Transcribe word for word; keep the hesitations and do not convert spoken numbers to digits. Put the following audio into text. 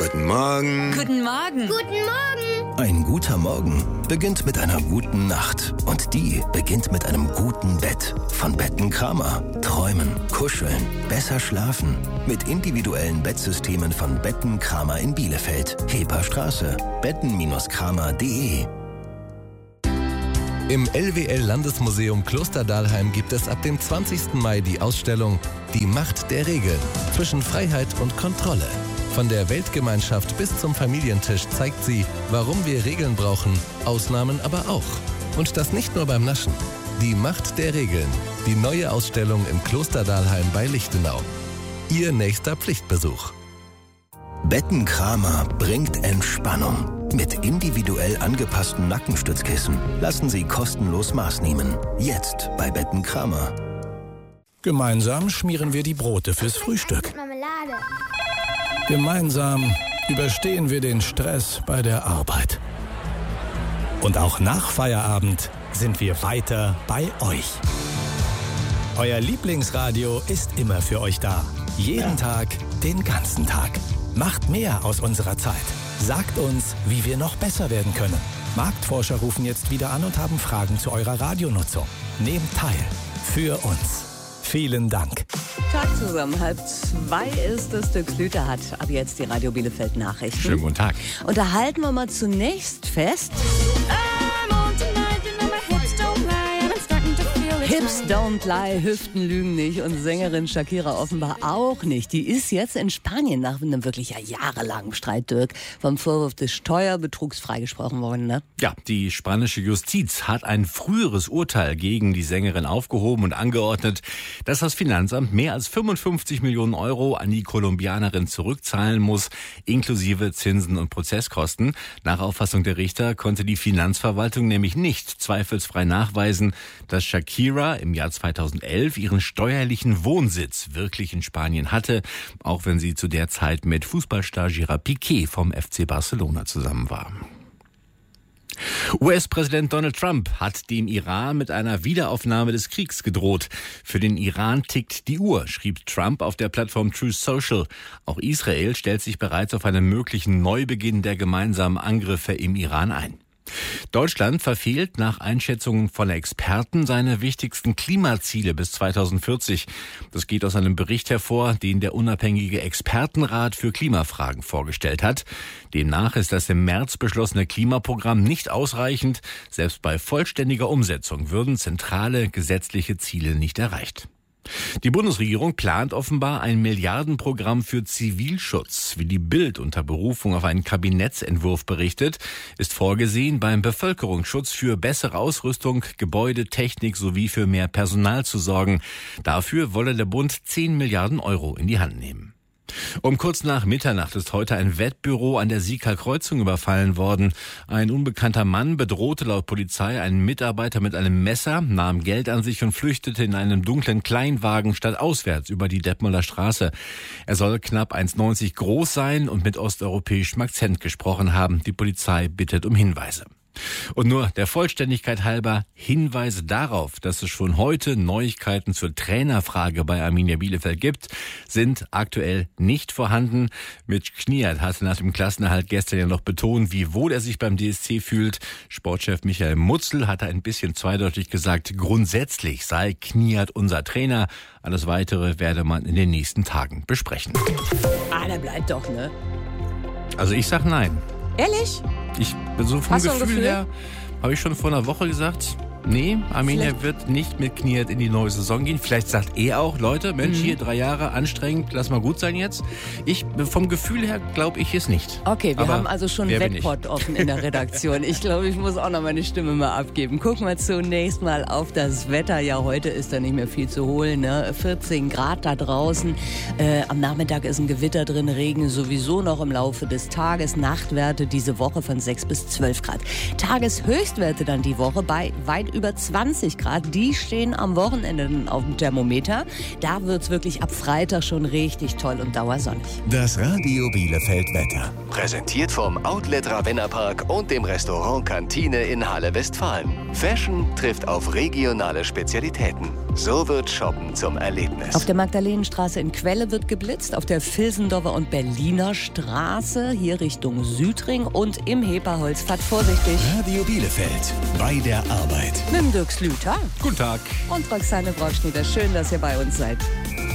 Guten Morgen. Guten Morgen. Guten Morgen. Ein guter Morgen beginnt mit einer guten Nacht. Und die beginnt mit einem guten Bett. Von Betten Kramer. Träumen, kuscheln, besser schlafen. Mit individuellen Bettsystemen von Betten Kramer in Bielefeld. Heper Straße. betten Kramer punkt de. Im L W L-Landesmuseum Klosterdalheim gibt es ab dem zwanzigsten Mai die Ausstellung Die Macht der Regeln zwischen Freiheit und Kontrolle. Von der Weltgemeinschaft bis zum Familientisch zeigt sie, warum wir Regeln brauchen, Ausnahmen aber auch. Und das nicht nur beim Naschen. Die Macht der Regeln. Die neue Ausstellung im Klosterdalheim bei Lichtenau. Ihr nächster Pflichtbesuch. Betten Kramer bringt Entspannung. Mit individuell angepassten Nackenstützkissen lassen Sie kostenlos Maß nehmen. Jetzt bei Betten Kramer. Gemeinsam schmieren wir die Brote fürs Frühstück. Marmelade. Gemeinsam überstehen wir den Stress bei der Arbeit. Und auch nach Feierabend sind wir weiter bei euch. Euer Lieblingsradio ist immer für euch da. Jeden Tag, den ganzen Tag. Macht mehr aus unserer Zeit. Sagt uns, wie wir noch besser werden können. Marktforscher rufen jetzt wieder an und haben Fragen zu eurer Radionutzung. Nehmt teil. Für uns. Vielen Dank. Tag zusammen. Halb zwei ist es. Dirk Schlüter hat ab jetzt die Radio Bielefeld Nachrichten. Schönen guten Tag. Und da halten wir mal zunächst fest. Hips don't lie, Hüften lügen nicht und Sängerin Shakira offenbar auch nicht. Die ist jetzt in Spanien nach einem wirklich ja jahrelangen Streit, Dirk, vom Vorwurf des Steuerbetrugs freigesprochen worden, ne? Ja, die spanische Justiz hat ein früheres Urteil gegen die Sängerin aufgehoben und angeordnet, dass das Finanzamt mehr als fünfundfünfzig Millionen Euro an die Kolumbianerin zurückzahlen muss, inklusive Zinsen und Prozesskosten. Nach Auffassung der Richter konnte die Finanzverwaltung nämlich nicht zweifelsfrei nachweisen, dass Shakira im Jahr zweitausendelf ihren steuerlichen Wohnsitz wirklich in Spanien hatte, auch wenn sie zu der Zeit mit Fußballstar Gerard Piqué vom F C Barcelona zusammen war. U S-Präsident Donald Trump hat dem Iran mit einer Wiederaufnahme des Kriegs gedroht. Für den Iran tickt die Uhr, schrieb Trump auf der Plattform Truth Social. Auch Israel stellt sich bereits auf einen möglichen Neubeginn der gemeinsamen Angriffe im Iran ein. Deutschland verfehlt nach Einschätzungen von Experten seine wichtigsten Klimaziele bis zweitausendvierzig. Das geht aus einem Bericht hervor, den der unabhängige Expertenrat für Klimafragen vorgestellt hat. Demnach ist das im März beschlossene Klimaprogramm nicht ausreichend. Selbst bei vollständiger Umsetzung würden zentrale gesetzliche Ziele nicht erreicht. Die Bundesregierung plant offenbar ein Milliardenprogramm für Zivilschutz. Wie die Bild unter Berufung auf einen Kabinettsentwurf berichtet, ist vorgesehen, beim Bevölkerungsschutz für bessere Ausrüstung, Gebäude, Technik sowie für mehr Personal zu sorgen. Dafür wolle der Bund zehn Milliarden Euro in die Hand nehmen. Um kurz nach Mitternacht ist heute ein Wettbüro an der Sieger Kreuzung überfallen worden. Ein unbekannter Mann bedrohte laut Polizei einen Mitarbeiter mit einem Messer, nahm Geld an sich und flüchtete in einem dunklen Kleinwagen stadtauswärts über die Detmolder Straße. Er soll knapp eins Komma neunzig groß sein und mit osteuropäischem Akzent gesprochen haben. Die Polizei bittet um Hinweise. Und nur der Vollständigkeit halber Hinweise darauf, dass es schon heute Neuigkeiten zur Trainerfrage bei Arminia Bielefeld gibt, sind aktuell nicht vorhanden. Mitch Kniat hatte nach dem Klassenerhalt gestern ja noch betont, wie wohl er sich beim D S C fühlt. Sportchef Michael Mutzel hatte ein bisschen zweideutig gesagt, grundsätzlich sei Kniat unser Trainer. Alles Weitere werde man in den nächsten Tagen besprechen. Ah, der bleibt doch, ne? Also ich sag nein. Ehrlich? Ich so vom Hast du ein Gefühl, Gefühl her, habe ich schon vor einer Woche gesagt, nee, Arminia Vielleicht. wird nicht mit Kniat in die neue Saison gehen. Vielleicht sagt er auch, Leute, Mensch, mhm. hier drei Jahre anstrengend, lass mal gut sein jetzt. Ich, vom Gefühl her glaube ich es nicht. Okay, wir Aber haben also schon einen Wettpot offen in der Redaktion. Ich glaube, ich muss auch noch meine Stimme mal abgeben. Gucken wir zunächst mal auf das Wetter. Ja, heute ist da nicht mehr viel zu holen, ne? vierzehn Grad da draußen. Äh, am Nachmittag ist ein Gewitter drin, Regen sowieso noch im Laufe des Tages. Nachtwerte diese Woche von sechs bis zwölf Grad. Tageshöchstwerte dann die Woche bei weit über zwanzig Grad. Die stehen am Wochenende auf dem Thermometer. Da wird's wirklich ab Freitag schon richtig toll und dauersonnig. Das Radio Bielefeld Wetter. Präsentiert vom Outlet Ravenna Park und dem Restaurant Kantine in Halle Westfalen. Fashion trifft auf regionale Spezialitäten. So wird Shoppen zum Erlebnis. Auf der Magdalenenstraße in Quelle wird geblitzt, auf der Vilsendorfer und Berliner Straße, hier Richtung Südring und im Heperholz. Fahrt vorsichtig. Radio Bielefeld, bei der Arbeit. Mit dem Dirk Slüter Guten Tag. und Roxane Brockschnieder. Schön, dass ihr bei uns seid.